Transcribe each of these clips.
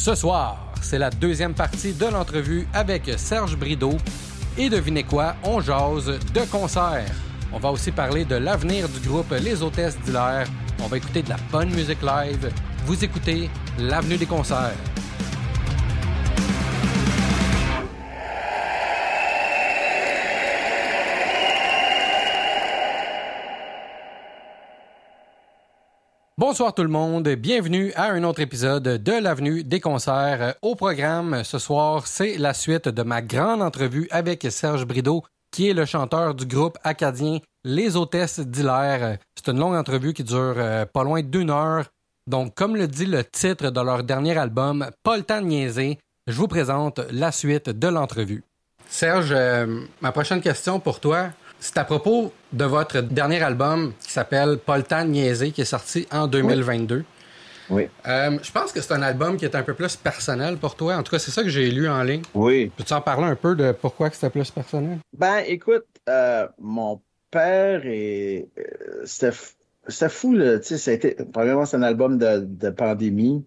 Ce soir, c'est la deuxième partie de l'entrevue avec Serge Brideau. Et devinez quoi, on jase de concert. On va aussi parler de l'avenir du groupe Les Hôtesses d'Hilaire. On va écouter de la bonne musique live. Vous écoutez l'Avenue des concerts. Bonsoir tout le monde, bienvenue à un autre épisode de l'Avenue des concerts. Au programme ce soir, c'est la suite de ma grande entrevue avec Serge Brideau, qui est le chanteur du groupe acadien Les Hôtesses d'Hilaire. C'est une longue entrevue qui dure pas loin d'1 heure. Donc, comme le dit le titre de leur dernier album, Pas le temps de niaiser, je vous présente la suite de l'entrevue. Serge, ma prochaine question pour toi, c'est à propos de votre dernier album qui s'appelle Pas le temps de niaiser, qui est sorti en 2022. Oui. Je pense que c'est un album qui est un peu plus personnel pour toi. En tout cas, c'est ça que j'ai lu en ligne. Oui. Peux-tu en parler un peu de pourquoi que c'était plus personnel? Ben, écoute, mon père et c'était fou, là. Tu sais, ça a été, premièrement, c'est un album de pandémie.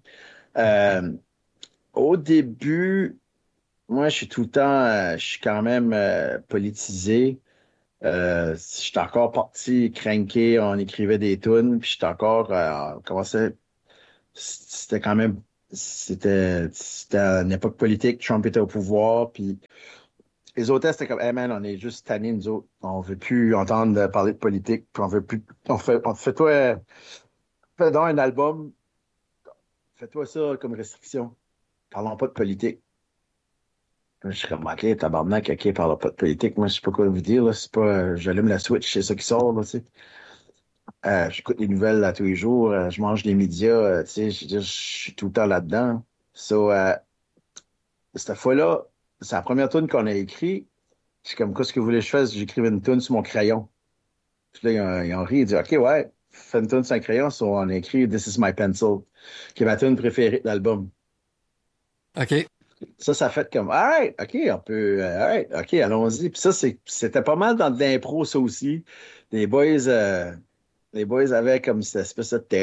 Au début, moi, je suis tout le temps, je suis quand même politisé. J'étais encore parti cranké, on écrivait des tunes, puis j'étais encore, on commençait, c'était quand même, c'était une époque politique, Trump était au pouvoir, puis les hôtesses, c'était comme, hey man, on est juste tannés, nous autres, on veut plus entendre parler de politique, puis on veut plus, fais donc un album, fais-toi ça comme restriction, parlons pas de politique. Je suis comme, OK, tabarnak, OK, parle pas de politique. Moi, je sais pas quoi vous dire, là. C'est pas, j'allume la Switch, c'est ça qui sort, là, tu sais. J'écoute les nouvelles, là, tous les jours. Je mange les médias, tu sais. Je suis tout le temps là-dedans. So, cette fois-là, c'est la première tune qu'on a écrite. C'est comme, qu'est-ce que vous voulez que je fasse? J'écrivais une tune sur mon crayon. Puis là, ils ont ri. Ils disent, OK, ouais, fais une tune sur un crayon. So, on a écrit This is my pencil, qui est ma tune préférée de l'album. OK. Ça fait comme, alright, OK, on peut, alright, OK, allons-y. Puis ça, c'était pas mal dans de l'impro, ça aussi. Les boys, les boys avaient comme cette espèce de...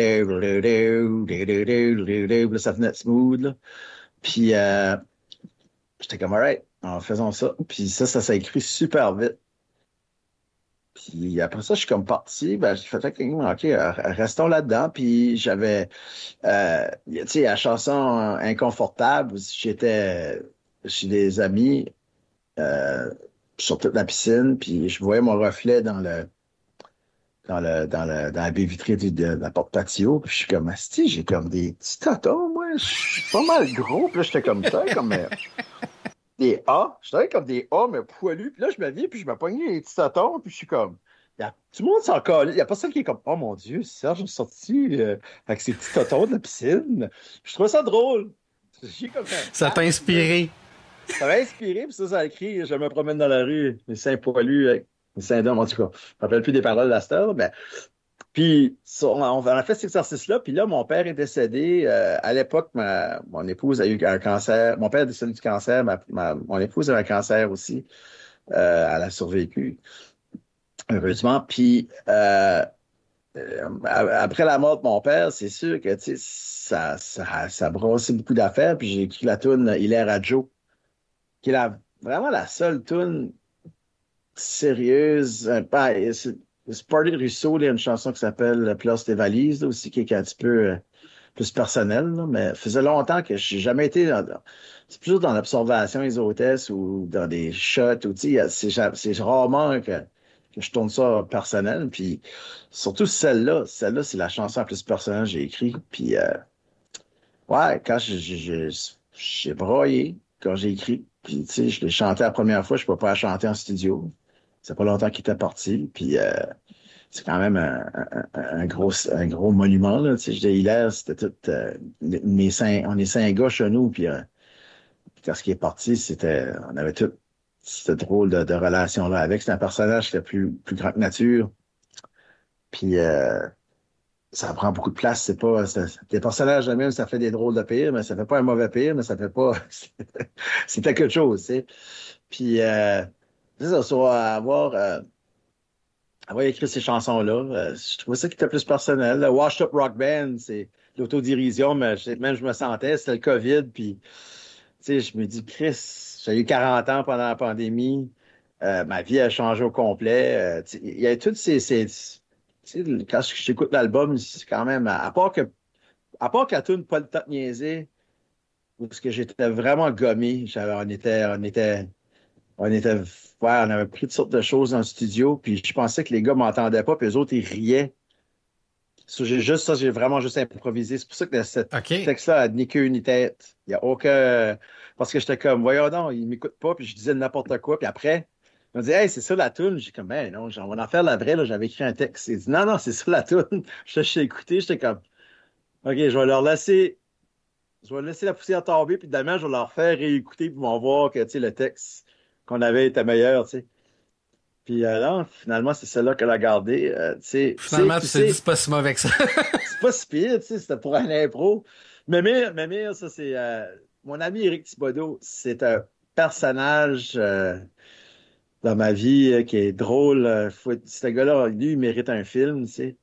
Là, ça venait smooth, là. Puis j'étais comme, alright, faisons ça. Puis ça s'est écrit super vite. Puis après ça, je suis comme parti. Ben, j'ai fait, OK, restons là-dedans. Puis j'avais, tu sais, la chanson Inconfortable, j'étais chez des amis, sur toute la piscine, puis je voyais mon reflet dans la baie vitrée de la porte patio. Puis je suis comme, asti, j'ai comme des petits tatons, moi. Je suis pas mal gros. Puis là, j'étais comme ça, comme des A. J'étais comme des A, mais poilus. Puis là, je me dis, puis je me pognais les petits tatons, puis je suis comme, tout le monde s'en colle. Il n'y a personne qui est comme, oh mon Dieu, Serge est sorti avec ses petits tatons de la piscine. Je trouvais ça drôle. Ça t'a inspiré. Ça m'a inspiré, puis ça a écrit, je me promène dans la rue, mes seins poilus, avec mes seins d'homme, en tout cas. Je me rappelle plus des paroles de la star, mais... Puis, on a fait cet exercice-là, puis là, mon père est décédé. À l'époque, mon épouse a eu un cancer. Mon père est décédé du cancer, mon épouse a eu un cancer aussi. Elle a survécu, heureusement. Puis, après la mort de mon père, c'est sûr que, tu sais, ça brassait beaucoup d'affaires, puis j'ai écrit la toune Hilaire à Joe, qui est vraiment la seule toune sérieuse. C'est Party de Ruisseau, il y a une chanson qui s'appelle Place des valises, là, aussi, qui est un petit peu plus personnelle, là, mais ça faisait longtemps que je n'ai jamais été c'est plus dans l'observation les hôtesses ou dans des shots, ou, c'est rarement que je tourne ça personnel, puis surtout celle-là, c'est la chanson la plus personnelle que j'ai écrite, puis ouais, quand j'ai broyé, quand j'ai écrit, puis tu sais, je l'ai chanté la première fois, je peux pas la chanter en studio. C'est pas longtemps qu'il était parti, puis c'est quand même un gros monument, là. Tu sais, je dis, Hilaire, c'était tout, on est 5 gars chez nous, puis quand ce qui est parti, on avait tout, c'était drôle de relation là avec. C'était un personnage qui était plus grand que nature, puis ça prend beaucoup de place. Des personnages de même, ça fait des drôles de pire, mais ça fait pas un mauvais pire, mais ça fait pas, c'était quelque chose, tu sais. Puis, c'est ça, avoir écrit ces chansons-là, je trouvais ça qui était plus personnel. Le Washed Up Rock Band, c'est l'autodérision, mais même je me sentais, c'était le COVID, puis je me dis, Chris, j'ai eu 40 ans pendant la pandémie, ma vie a changé au complet. Il y a toutes quand j'écoute l'album, c'est quand même, à part qu'à tout pas le temps de niaiser, parce que j'étais vraiment gommé, ouais, on avait pris toutes sortes de choses dans le studio, puis je pensais que les gars m'entendaient pas, puis eux autres, ils riaient. J'ai vraiment juste improvisé. C'est pour ça que ce OK. texte-là a ni queue ni tête. Il n'y a aucun. Parce que j'étais comme, voyons donc, il m'écoute pas, puis je disais n'importe quoi, puis après, ils m'ont dit, hey, c'est ça la toune. J'ai comme, ben non, on va en faire la vraie, là, j'avais écrit un texte. Il dit, non, non, c'est ça la toune. J'ai écouté, j'étais comme, OK, je vais laisser la poussière tomber, puis demain, je vais leur faire réécouter, puis ils vont voir que, le texte qu'on avait était meilleur, tu sais. Puis non, finalement, c'est celle-là qu'elle a gardé. Finalement, tu t'es dit, c'est pas si mauvais que ça. C'est pas si pire, c'était pour un impro. Mémire, ça, c'est mon ami Éric Thibodeau. C'est un personnage dans ma vie qui est drôle. Ce gars-là, lui, il mérite un film, tu sais.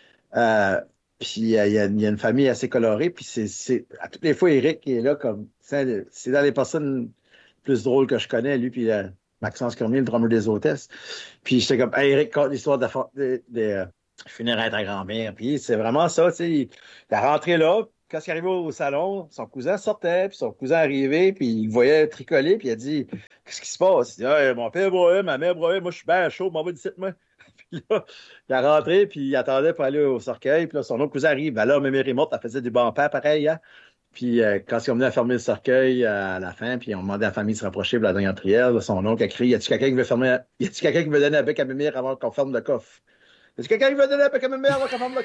Puis il y a une famille assez colorée. Puis à toutes les fois, Éric est là comme. C'est dans les personnes plus drôles que je connais, lui, puis Maxence Cormier, le drummer des hôtesses. Puis j'étais comme, hey, Eric, conte l'histoire de funérailles de ta grand-mère. Puis c'est vraiment ça, tu sais. Il est rentré là, quand il est arrivé au salon, son cousin sortait, puis son cousin arrivait, puis il le voyait tricoler, puis il a dit, qu'est-ce qui se passe? Il dit, hey, mon père broyait, ma mère broyait, moi je suis bien chaud, m'en va d'ici, moi. Puis là, il est rentré, puis il attendait pour aller au cercueil, puis là, son autre cousin arrive. Ben là, ma mère est morte, elle faisait du bon pain, pareil, hein? Puis quand ils ont venu à fermer le cercueil à la fin, puis ils ont demandé à la famille de se rapprocher pour la dernière prière, son oncle a crié, y a-t-il quelqu'un qui veut fermer, y a-t-il quelqu'un qui veut donner un bec à ma mère avant qu'on ferme le coffre? Y a-t-il quelqu'un qui veut donner un bec à ma mère avant qu'on ferme le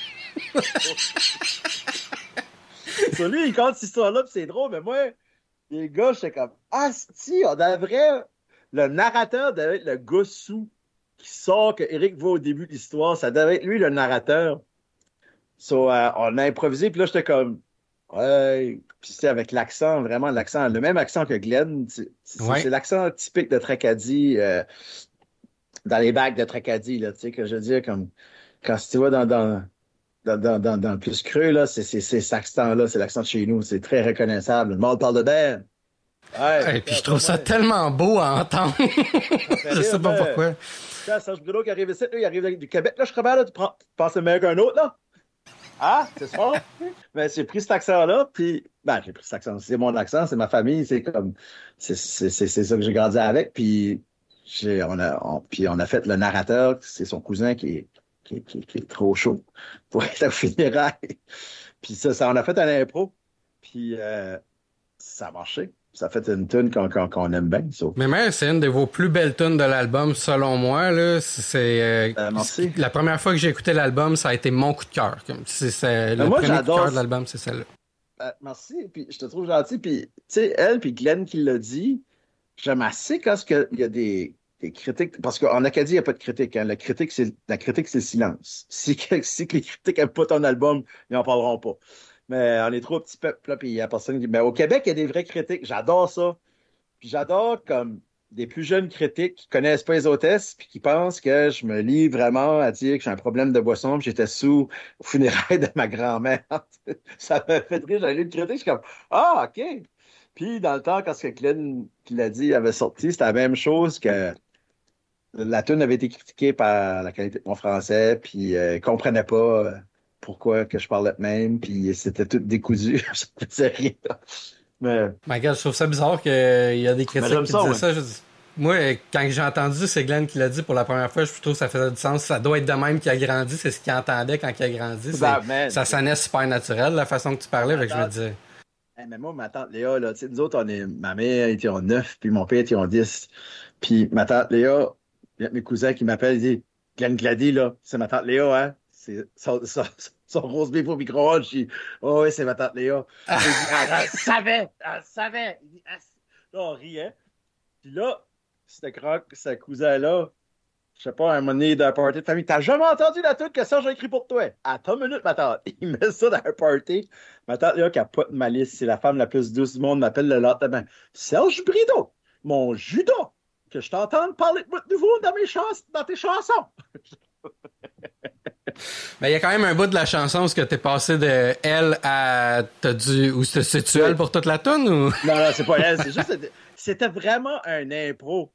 coffre? Sur lui, il compte cette histoire-là, puis c'est drôle, mais moi, les gars, j'étais comme, ah, si, on devrait, le narrateur devait être le gars sous qui sort que Eric voit au début de l'histoire, ça devait être lui le narrateur. So, on a improvisé, puis là, j'étais comme, ouais, puis c'est avec l'accent, vraiment l'accent, le même accent que Glenn. C'est l'accent typique de Tracadie, dans les bacs de Tracadie, là, tu sais, que je veux dire, comme quand tu vois dans le plus creux, là, c'est cet accent-là, c'est l'accent de chez nous, c'est très reconnaissable. Le monde parle de Ben. Ouais, et puis je trouve ça tellement beau à entendre. Je sais pas pourquoi. Serge Bruno qui arrive ici, lui, il arrive du Québec, là, je crois bien, là, tu penses le meilleur qu'un autre, là? Ah, c'est ça? Mais j'ai pris cet accent-là, puis, j'ai pris cet accent. C'est mon accent, c'est ma famille, c'est comme, c'est ça que j'ai grandi avec, puis on a fait le narrateur, c'est son cousin qui est trop chaud pour être au funérailles. Puis ça, on a fait un impro, puis ça a marché. Ça a fait une tune qu'on aime bien. So. Mais même, c'est une de vos plus belles tunes de l'album, selon moi. Là, merci. La première fois que j'ai écouté l'album, ça a été mon coup de cœur. Le premier coup de cœur de l'album, c'est celle-là. Merci. Puis je te trouve gentil. Puis, tu sais, elle, puis Glenn qui l'a dit, j'aime assez quand il y a des critiques. Parce qu'en Acadie, il n'y a pas de critique. Hein. La critique, c'est le silence. Si les critiques n'aiment pas ton album, ils n'en parleront pas. Mais on est trop petit peuple, là, puis il y a personne qui. Mais au Québec, il y a des vrais critiques. J'adore ça. Puis j'adore comme des plus jeunes critiques qui connaissent pas les hôtesses, puis qui pensent que je me lie vraiment à dire que j'ai un problème de boisson, puis j'étais sous au funérailles de ma grand-mère. Ça m'a fait rire. J'ai lu une critique, je suis comme, ah, OK. Puis dans le temps, quand ce que Glenn qui l'a dit avait sorti, c'était la même chose que la tune avait été critiquée par la qualité de mon français, puis ne comprenait pas pourquoi que je parlais de même, puis c'était tout décousu. Ça me faisait rire. Mais... je trouve ça bizarre qu'il y a des critiques qui disaient ça. Moi, quand j'ai entendu, c'est Glenn qui l'a dit pour la première fois, je trouve que ça faisait du sens. Ça doit être de même qu'il a grandi, c'est ce qu'il entendait quand il a grandi. Ça sonnait super naturel, la façon que tu parlais, avec je me disais. Mais moi, ma tante Léa, là, nous autres, ma mère était en 9, puis mon père était en 10. Puis ma tante Léa, il y a mes cousins qui m'appellent, ils disent, Glenn Glady, là, c'est ma tante Léa, hein? C'est son rose beef au micro-ondes. Je dis, oh oui, c'est ma tante Léa. Elle savait. Là, on riait. Puis là, ce cousin-là, je sais pas, un moment donné d'un party de famille, t'as jamais entendu la tune que Serge a écrit pour toi? Attends une minute, ma tante. Il met ça dans un party. Ma tante Léa, qui a pas de malice, c'est la femme la plus douce du monde, m'appelle le lendemain. Serge Brideau, mon Judas, que je t'entende parler de nouveau dans tes chansons. Mais il y a quand même un bout de la chanson où t'es passé de elle à ou c'est-tu elle pour toute la tune ou? Non, c'est pas elle, c'est juste, c'était vraiment un impro.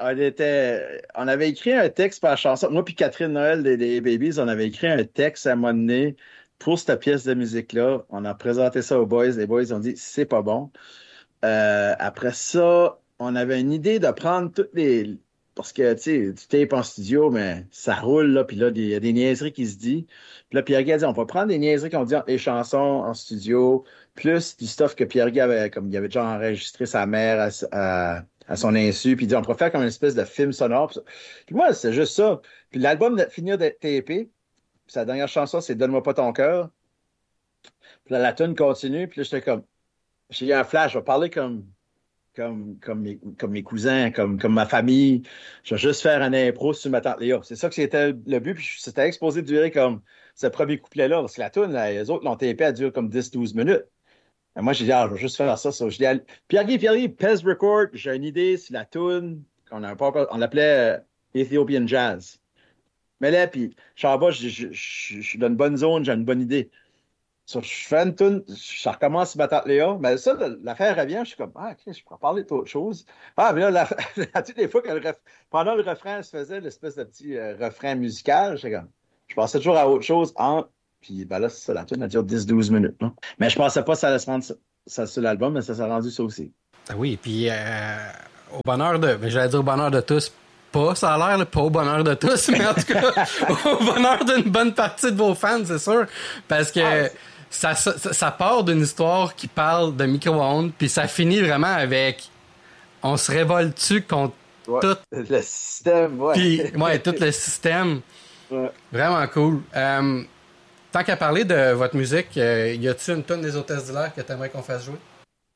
On avait écrit un texte pour la chanson. Moi puis Catherine Noël des Babies, on avait écrit un texte à un moment donné pour cette pièce de musique-là. On a présenté ça aux boys. Les boys ont dit, c'est pas bon. Après ça, on avait une idée de prendre toutes les... Parce que, tu sais, tu tapes en studio, mais ça roule, là, puis là, il y a des niaiseries qui se disent. Puis là, Pierre-Guy a dit, on va prendre des niaiseries qu'on dit entre les chansons en studio, plus du stuff que Pierre-Guy avait, comme il avait déjà enregistré sa mère à son insu, puis il dit, on pourrait faire comme une espèce de film sonore. Puis moi, c'est juste ça. Puis l'album de finir d'être tapé, puis sa dernière chanson, c'est Donne-moi pas ton cœur. Puis là, la tune continue, puis là, j'étais comme, j'ai eu un flash, je vais parler comme mes cousins, comme ma famille. Je vais juste faire un impro sur ma tante Léa. C'est ça que c'était le but. Puis c'était exposé de durer comme ce premier couplet-là. Parce que la toune, les autres l'ont tapé à durer comme 10-12 minutes. Et moi, j'ai dit, je vais juste faire ça. Je dis, Pierre-Guy, pèse record. J'ai une idée sur la toune. On l'appelait Ethiopian Jazz. Mais là, puis, je suis en bas, je suis dans une bonne zone, j'ai une bonne idée. Je fais une toune, ça recommence sur ma tante Léa, mais ça, l'affaire revient, je suis comme, ok, je pourrais parler d'autre chose. Mais là, toutes les fois que pendant le refrain se faisait, l'espèce de petit refrain musical, je pensais toujours à autre chose, puis là, c'est ça, la toune, elle dure 10-12 minutes. Là. Mais je pensais pas que ça allait se rendre ça sur l'album, mais ça s'est rendu ça aussi. Ah oui, puis au bonheur j'allais dire au bonheur de tous, pas, ça a l'air, pas au bonheur de tous, mais en tout cas, au bonheur d'une bonne partie de vos fans, c'est sûr, parce que ça part d'une histoire qui parle de micro-ondes, puis ça finit vraiment avec on se révolte-tu contre tout le système, puis tout le système. Ouais. Vraiment cool. Tant qu'à parler de votre musique, y a-t-il une tonne des Hôtesses d'Hilaire que t'aimerais qu'on fasse jouer?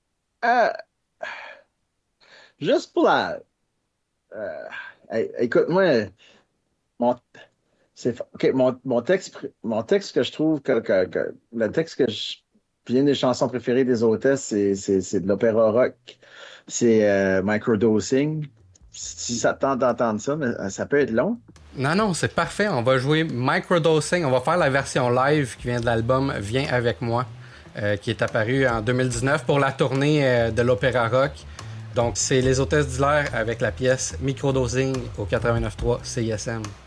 Juste pour la... écoute, moi, mon texte que je trouve que le texte que je viens des chansons préférées des hôtesses, c'est de l'opéra rock. C'est Microdosing. Si ça te tente d'entendre ça, mais ça peut être long. Non, c'est parfait. On va jouer Microdosing. On va faire la version live qui vient de l'album Viens avec moi, qui est apparu en 2019 pour la tournée de l'opéra rock. Donc, c'est les Hôtesses d'Hilaire avec la pièce Microdosing au 89.3 CISM.